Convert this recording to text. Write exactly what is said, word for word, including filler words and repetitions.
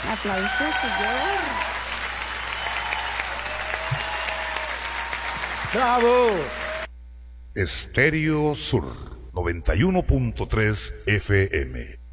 Aplausos, señor. ¡Bravo! Estéreo Sur noventa y uno punto tres F M.